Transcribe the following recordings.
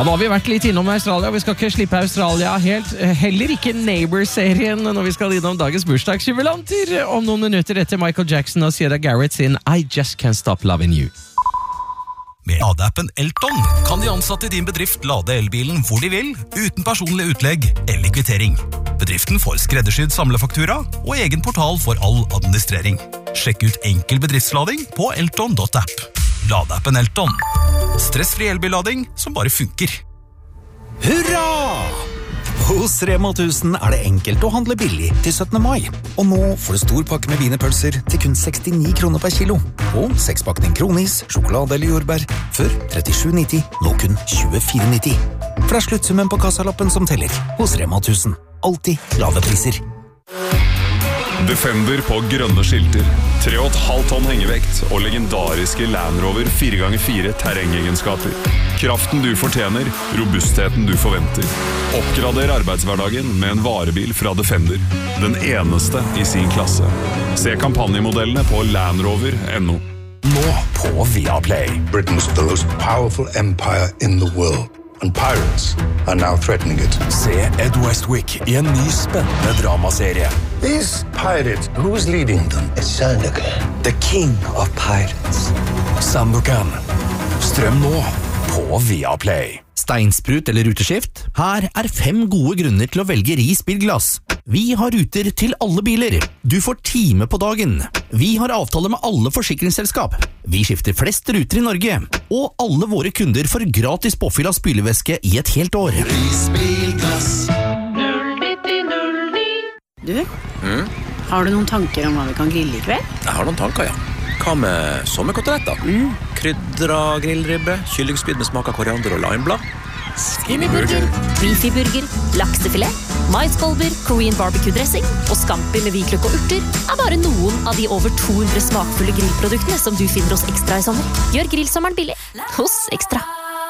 Ja, nå har vi vært litt innom Australia, vi skal ikke slippe Australia helt. Heller ikke Neighbor-serien når vi skal innom dagens bursdagsjubilanter. Om noen minutter etter Michael Jackson og Sierra Garrett sin I Just Can't Stop Loving You. Med ladeappen Elton kan de ansatte i din bedrift lade elbilen hvor de vil, uten personlig utlegg eller kvittering. Bedriften får skreddersydd samlefaktura og egen portal for all administrering. Sjekk ut enkel bedriftslading på elton.app. Ladeappen Elton. Stressfri elbillading som bare funker. Hurra! Hos Rema 1000 det enkelt å handle billig til 17. mai. Og nå får du stor pakke med wienerpølser til kun 69 kroner per kilo. Og 6-pakning kronis, sjokolade eller jordbær, før 37,90, nå kun 24,90. For det sluttsummen på kassalappen som teller. Hos Rema 1000. Alltid lave priser. Defender på grønne skilter, 3,5 tonn hengevekt og legendariske Land Rover 4x4 terrengegenskaper. Kraften du fortjener, robustheten du forventer. Oppgrader arbeidshverdagen med en varebil fra Defender. Den eneste i sin klasse. Se kampanjemodellene på landrover.no. Nå på Viaplay. Britain's the most powerful empire in the world. And pirates are now threatening it. Se Ed Westwick i en ny spennende dramaserie. These pirates, who's leading them? It's Sandokan, the king of pirates. Sandokan. Strøm nå på Viaplay. Steinsprut eller ruteskift? Her 5 gode grunner til å velge Ris bilglass. Vi har ruter til alle biler. Du får time på dagen. Vi har avtale med alle forsikringsselskap. Vi skifter flest ruter i Norge. Og alle våre kunder får gratis påfyll av spylevæske i et helt år. Ris bilglass. 09009. Du, har du noen tanker om hva vi kan grille i kveld? Jeg har noen tanker, ja. Hva med sommerkoteletter? Krydra grillribbe, kyllingspyd med smak av koriander og limeblad. Skinnyburger, beefy-burger, laksefilet, maiskolber, Korean barbecue-dressing og scampi med hvitløk og urter bare noen av de over 200 smakfulle grillproduktene som du finner hos Ekstra i sommer. Gjør grillsommeren billig hos Ekstra.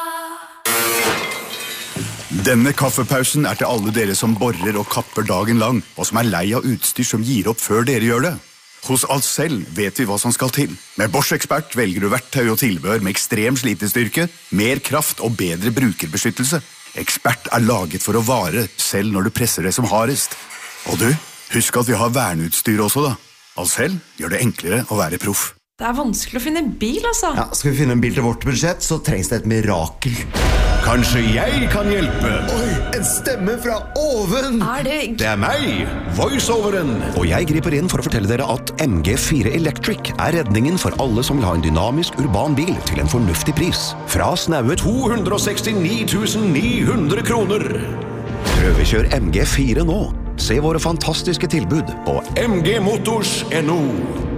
Denne kaffepausen til alle dere som borer og kapper dagen lang, og som lei av utstyr som gir opp før dere gjør det. Hos Ahlsell vet vi hva som skal til. Med Bosch Expert velger du verktøy og tilbehør med ekstrem slitestyrke, mer kraft og bedre brukerbeskyttelse. Expert laget for å vare, selv når du presser det som hardest. Og du, husk at vi har verneutstyr også da. Ahlsell gjør det enklere å være proff. Det vanskelig å finne en bil, altså. Ja, skal vi finne en bil til vårt budsjett, så trengs det et mirakel. Kanskje jeg kan hjelpe? Oi, en stemme fra oven! Det meg, voiceoveren. Og jeg griper inn for å fortelle dere at MG4 Electric redningen for alle som vil ha en dynamisk urban bil til en fornuftig pris. Fra snaue 269 900 kroner. Prøvekjør MG4 nå. Se våre fantastiske tilbud på mgmotors.no.